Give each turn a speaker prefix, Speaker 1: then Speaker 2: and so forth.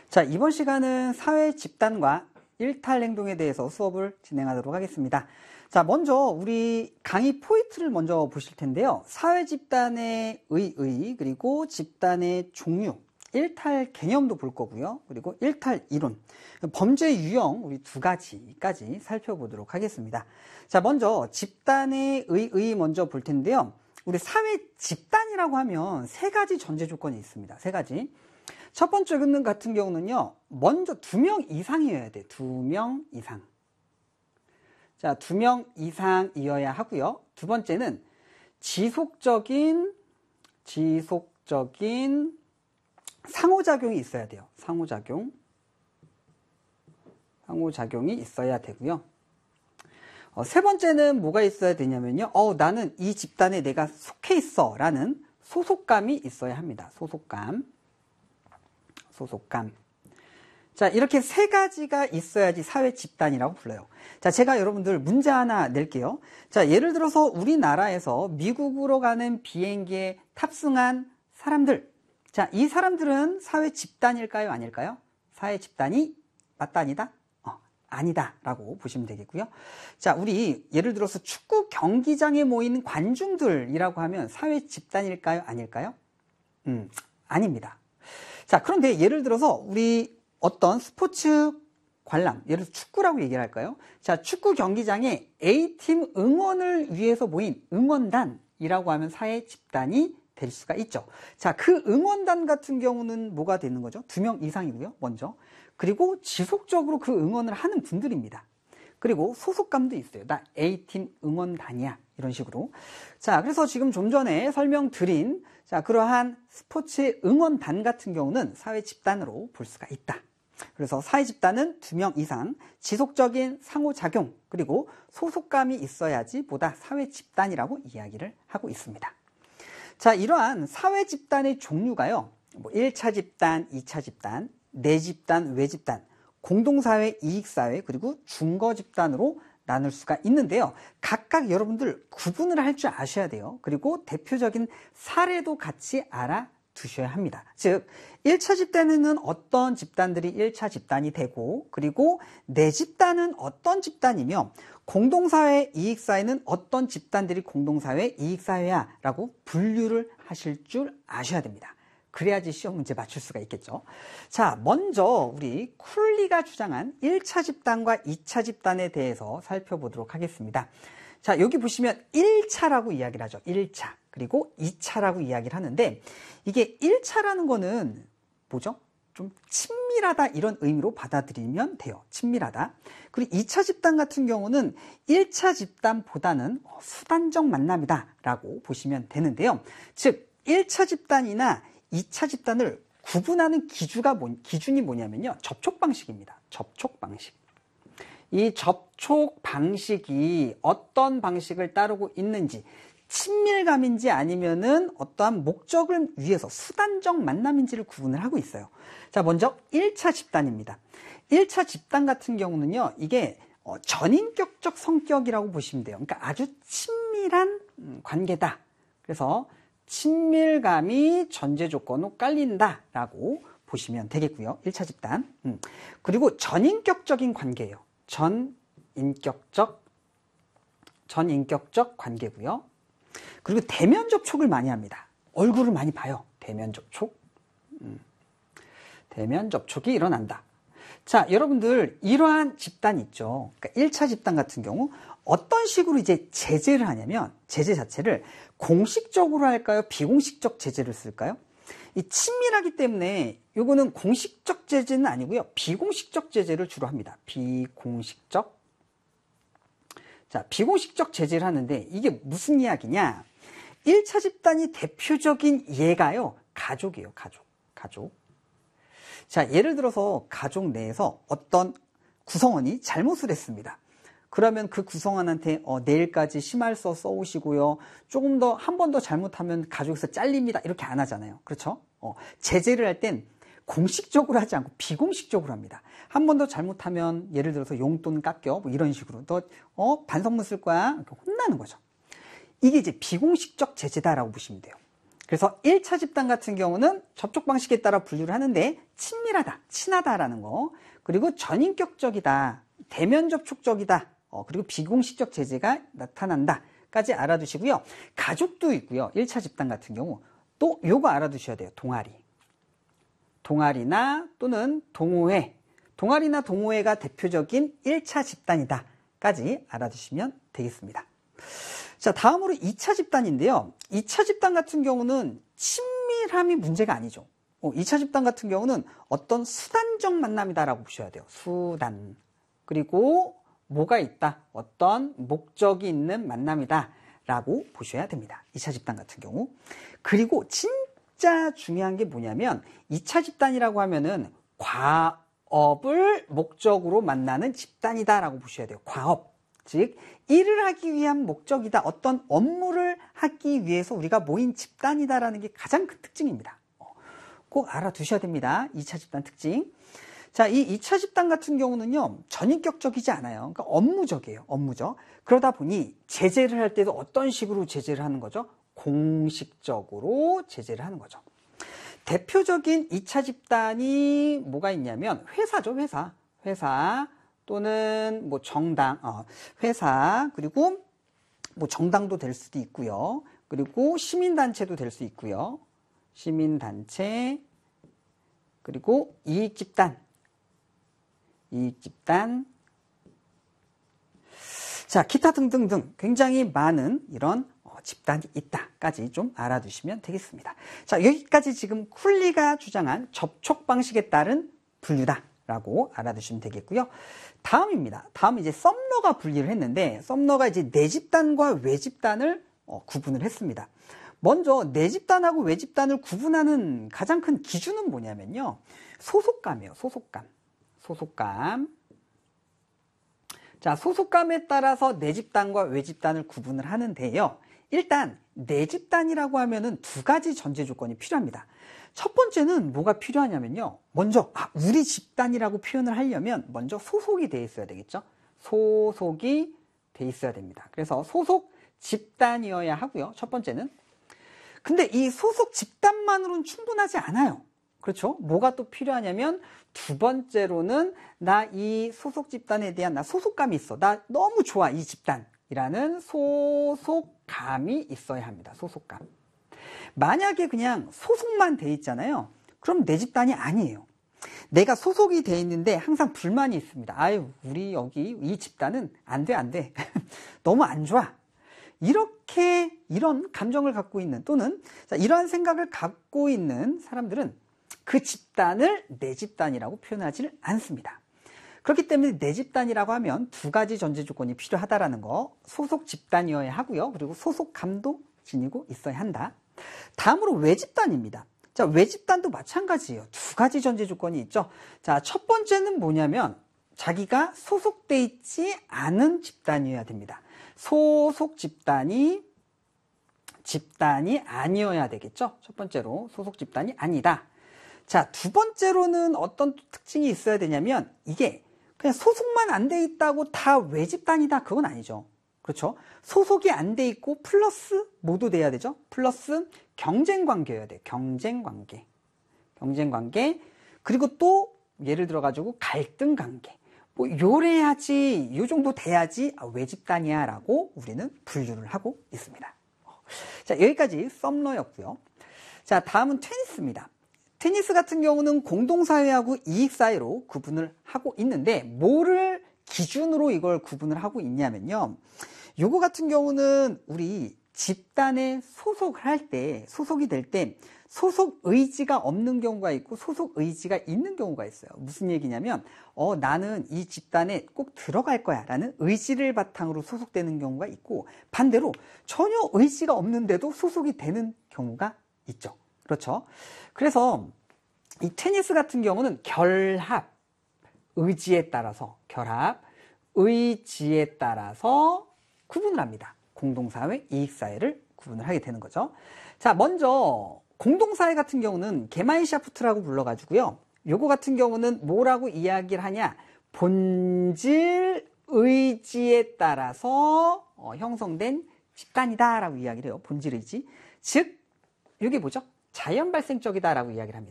Speaker 1: 자, 이번 시간은 사회 집단과 일탈 행동에 대해서 수업을 진행하도록 하겠습니다. 자, 먼저 우리 강의 포인트를 먼저 보실 텐데요. 사회 집단의 의의, 그리고 집단의 종류, 일탈 개념도 볼 거고요. 그리고 일탈 이론, 범죄 유형 우리 두 가지까지 살펴보도록 하겠습니다. 자, 먼저 집단의 의의 먼저 볼 텐데요. 우리 사회 집단이라고 하면 세 가지 전제 조건이 있습니다. 세 가지. 첫 번째 근능 같은 경우는요, 먼저 2명 이상이어야 돼. 2명 이상. 자, 2명 이상이어야 하고요. 두 번째는 지속적인 상호작용이 있어야 돼요. 상호작용이 있어야 되고요. 세 번째는 뭐가 있어야 되냐면요. 나는 이 집단에 내가 속해 있어 라는 소속감이 있어야 합니다. 소속감. 자, 이렇게 세 가지가 있어야지 사회 집단이라고 불러요. 자, 제가 여러분들 문제 하나 낼게요. 자, 예를 들어서 우리나라에서 미국으로 가는 비행기에 탑승한 사람들. 자, 이 사람들은 사회 집단일까요? 아닐까요? 사회 집단이 맞다, 아니다? 아니다 라고 보시면 되겠고요. 자, 우리 예를 들어서 축구 경기장에 모인 관중들이라고 하면 사회 집단일까요? 아닐까요? 아닙니다. 자, 그런데 예를 들어서 우리 어떤 스포츠 관람, 예를 들어서 축구라고 얘기를 할까요? 자, 축구 경기장에 A팀 응원을 위해서 모인 응원단이라고 하면 사회 집단이 될 수가 있죠. 자, 그 응원단 같은 경우는 뭐가 되는 거죠? 2명 이상이고요, 먼저. 그리고 지속적으로 그 응원을 하는 분들입니다. 그리고 소속감도 있어요. 나 A팀 응원단이야. 이런 식으로. 자, 그래서 지금 좀 전에 설명드린 자, 그러한 스포츠 응원단 같은 경우는 사회 집단으로 볼 수가 있다. 그래서 사회 집단은 2명 이상, 지속적인 상호작용, 그리고 소속감이 있어야지 보다 사회 집단이라고 이야기를 하고 있습니다. 자, 이러한 사회 집단의 종류가요. 1차 집단, 2차 집단, 내집단, 외집단, 공동사회, 이익사회, 그리고 중거집단으로 나눌 수가 있는데요. 각각 여러분들 구분을 할 줄 아셔야 돼요. 그리고 대표적인 사례도 같이 알아두셔야 합니다. 즉 1차 집단에는 어떤 집단들이 1차 집단이 되고, 그리고 내집단은 어떤 집단이며, 공동사회, 이익사회는 어떤 집단들이 공동사회, 이익사회야 라고 분류를 하실 줄 아셔야 됩니다. 그래야지 시험 문제 맞출 수가 있겠죠. 자, 먼저 우리 쿨리가 주장한 1차 집단과 2차 집단에 대해서 살펴보도록 하겠습니다. 자, 여기 보시면 1차라고 이야기를 하죠. 1차. 그리고 2차라고 이야기를 하는데, 이게 1차라는 거는 뭐죠? 좀 친밀하다 이런 의미로 받아들이면 돼요. 친밀하다. 그리고 2차 집단 같은 경우는 1차 집단보다는 수단적 만남이다 라고 보시면 되는데요. 즉 1차 집단이나 2차 집단을 구분하는 기준이 뭐냐면요. 접촉 방식입니다. 접촉 방식. 이 접촉 방식이 어떤 방식을 따르고 있는지, 친밀감인지 아니면은 어떠한 목적을 위해서 수단적 만남인지를 구분을 하고 있어요. 자, 먼저 1차 집단입니다. 1차 집단 같은 경우는요, 이게 전인격적 성격이라고 보시면 돼요. 그러니까 아주 친밀한 관계다. 그래서 친밀감이 전제 조건으로 깔린다라고 보시면 되겠고요. 1차 집단. 그리고 전인격적인 관계예요. 전인격적 관계고요. 그리고 대면 접촉을 많이 합니다. 얼굴을 많이 봐요. 대면 접촉. 대면 접촉이 일어난다. 자, 여러분들 이러한 집단 있죠. 그러니까 1차 집단 같은 경우 어떤 식으로 이제 제재를 하냐면, 제재 자체를 공식적으로 할까요? 비공식적 제재를 쓸까요? 이 친밀하기 때문에 요거는 공식적 제재는 아니고요. 비공식적 제재를 주로 합니다. 비공식적. 자, 비공식적 제재를 하는데 이게 무슨 이야기냐? 1차 집단이 대표적인 예가요. 가족이에요. 가족. 자, 예를 들어서 가족 내에서 어떤 구성원이 잘못을 했습니다. 그러면 그 구성원한테 내일까지 심할서 써오시고요. 조금 더 한 번 더 잘못하면 가족에서 잘립니다. 이렇게 안 하잖아요. 그렇죠? 제재를 할 땐 공식적으로 하지 않고 비공식적으로 합니다. 한 번 더 잘못하면 예를 들어서 용돈 깎여 뭐 이런 식으로 너 반성문 쓸 거야. 이렇게 혼나는 거죠. 이게 이제 비공식적 제재다라고 보시면 돼요. 그래서 1차 집단 같은 경우는 접촉 방식에 따라 분류를 하는데 친밀하다, 친하다라는 거, 그리고 전인격적이다, 대면 접촉적이다, 그리고 비공식적 제재가 나타난다까지 알아두시고요. 가족도 있고요. 1차 집단 같은 경우 또 요거 알아두셔야 돼요. 동아리나 또는 동호회, 동아리나 동호회가 대표적인 1차 집단이다까지 알아두시면 되겠습니다. 자, 다음으로 2차 집단인데요. 2차 집단 같은 경우는 친밀함이 문제가 아니죠. 2차 집단 같은 경우는 어떤 수단적 만남이다라고 보셔야 돼요. 수단. 그리고 뭐가 있다. 어떤 목적이 있는 만남이다라고 보셔야 됩니다. 2차 집단 같은 경우. 그리고 진짜 중요한 게 뭐냐면 2차 집단이라고 하면은 과업을 목적으로 만나는 집단이다라고 보셔야 돼요. 과업. 즉 일을 하기 위한 목적이다. 어떤 업무를 하기 위해서 우리가 모인 집단이다라는 게 가장 큰 특징입니다. 꼭 알아두셔야 됩니다. 2차 집단 특징. 자, 이 2차 집단 같은 경우는요, 전인격적이지 않아요. 그러니까 업무적이에요. 업무적. 그러다 보니 제재를 할 때도 어떤 식으로 제재를 하는 거죠? 공식적으로 제재를 하는 거죠. 대표적인 2차 집단이 뭐가 있냐면 회사죠. 회사 또는 뭐 정당, 회사, 그리고 뭐 정당도 될 수도 있고요. 그리고 시민단체도 될 수 있고요. 시민단체, 그리고 이익집단. 자, 기타 등등등 굉장히 많은 이런 집단이 있다까지 좀 알아두시면 되겠습니다. 자, 여기까지 지금 쿨리가 주장한 접촉 방식에 따른 분류다라고 알아두시면 되겠고요. 다음입니다. 다음은 이제 썸러가 분리를 했는데, 썸러가 이제 내집단과 외집단을 구분을 했습니다. 먼저 내집단하고 외집단을 구분하는 가장 큰 기준은 뭐냐면요. 소속감이에요. 소속감. 자, 소속감에 따라서 내집단과 외집단을 구분을 하는데요. 일단 내집단이라고 하면은 두 가지 전제 조건이 필요합니다. 첫 번째는 뭐가 필요하냐면요. 먼저 우리 집단이라고 표현을 하려면 먼저 소속이 돼 있어야 되겠죠. 소속이 돼 있어야 됩니다. 그래서 소속 집단이어야 하고요. 첫 번째는. 근데 이 소속 집단만으로는 충분하지 않아요. 그렇죠? 뭐가 또 필요하냐면 두 번째로는 나 이 소속 집단에 대한 나 소속감이 있어. 나 너무 좋아 이 집단이라는 소속감이 있어야 합니다. 소속감. 만약에 그냥 소속만 돼 있잖아요. 그럼 내 집단이 아니에요. 내가 소속이 돼 있는데 항상 불만이 있습니다. 아유, 우리 여기 이 집단은 안 돼. 너무 안 좋아. 이런 감정을 갖고 있는 또는 이러한 생각을 갖고 있는 사람들은 그 집단을 내 집단이라고 표현하지를 않습니다. 그렇기 때문에 내 집단이라고 하면 두 가지 전제 조건이 필요하다라는 거, 소속 집단이어야 하고요. 그리고 소속감도 지니고 있어야 한다. 다음으로 외집단입니다. 자, 외집단도 마찬가지예요. 두 가지 전제 조건이 있죠. 자, 첫 번째는 뭐냐면 자기가 소속돼 있지 않은 집단이어야 됩니다. 소속 집단이 아니어야 되겠죠. 첫 번째로 소속 집단이 아니다. 자, 두 번째로는 어떤 특징이 있어야 되냐면 이게 그냥 소속만 안 돼 있다고 다 외집단이다. 그건 아니죠. 그렇죠? 소속이 안 돼 있고 플러스 뭐도 돼야 되죠? 플러스 경쟁관계여야 돼요. 경쟁관계. 그리고 또 예를 들어 가지고 갈등관계. 뭐 요래야지, 요 정도 돼야지 외집단이야 라고 우리는 분류를 하고 있습니다. 자, 여기까지 썸러였고요. 자, 다음은 테니스입니다. 테니스 같은 경우는 공동사회하고 이익사회로 구분을 하고 있는데 뭐를 기준으로 이걸 구분을 하고 있냐면요. 요거 같은 경우는 우리 집단에 소속이 될 때 소속 의지가 없는 경우가 있고 소속 의지가 있는 경우가 있어요. 무슨 얘기냐면 나는 이 집단에 꼭 들어갈 거야 라는 의지를 바탕으로 소속되는 경우가 있고 반대로 전혀 의지가 없는데도 소속이 되는 경우가 있죠. 그렇죠? 그래서 이 테니스 같은 경우는 의지에 따라서 구분을 합니다. 공동사회, 이익사회를 구분을 하게 되는 거죠. 자, 먼저 공동사회 같은 경우는 게마인샤프트라고 불러가지고요. 요거 같은 경우는 뭐라고 이야기를 하냐? 본질 의지에 따라서 형성된 집단이다라고 이야기를 해요. 본질 의지. 즉 이게 뭐죠? 자연 발생적이다라고 이야기를 합니다.